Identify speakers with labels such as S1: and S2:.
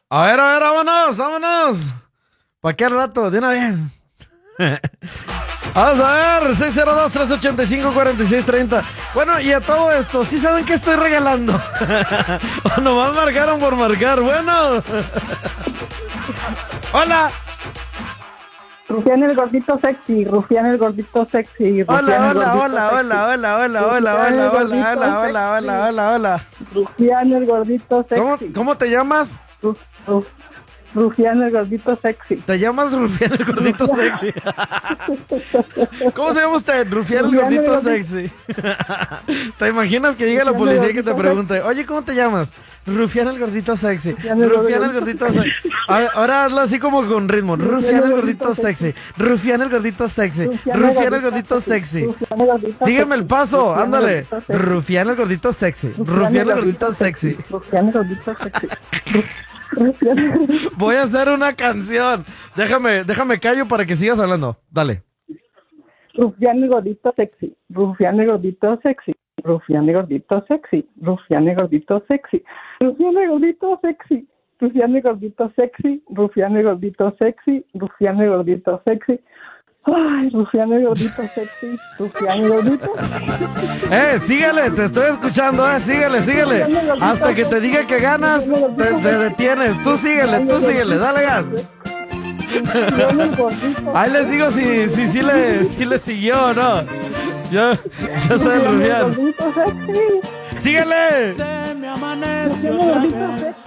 S1: A ver, vámonos, vámonos. ¿Para qué rato? De una vez. Vamos a ver, 602-385-4630. Bueno, y a todo esto, ¿sí saben qué estoy regalando? O nomás marcaron por marcar. Bueno. Hola.
S2: Rufián el gordito sexy, Rufián el gordito sexy.
S1: Hola, hola, hola, hola, hola, hola, hola, hola, hola, hola, hola, hola, hola, hola.
S2: Rufián el gordito sexy.
S1: ¿Cómo te llamas?
S2: Rufián el gordito sexy.
S1: Te llamas Rufián el gordito sexy. ¿Cómo se llama usted? Rufián el gordito sexy. ¿Te imaginas que llegue la policía y que te pregunte, oye, ¿cómo te llamas? Rufián el gordito sexy. Rufián el gordito sexy. Ahora hazlo así como con ritmo. Rufián el gordito sexy. Rufián el gordito sexy. Rufián el gordito sexy. Sígueme el paso, ándale. Rufián el gordito sexy. Rufián el gordito sexy.
S2: Rufián el gordito sexy.
S1: Voy a hacer una canción. Déjame callo para que sigas hablando. Dale.
S2: Rufián el gordito sexy. Rufián el gordito sexy. Rufián el gordito sexy. Rufián el gordito sexy. Rufián el gordito sexy. Rufián el gordito sexy. Rufián el gordito sexy. Rufián el gordito sexy. Ay, Rufián el gordito sexy. Rufián el gordito.
S1: Síguele, te estoy escuchando, síguele. Hasta que te diga que ganas, te detienes. Tú síguele, dale gas. Ahí les digo si le siguió o no. Yo soy el Rufián. ¡Síguele!
S3: Se me amaneció otra vez.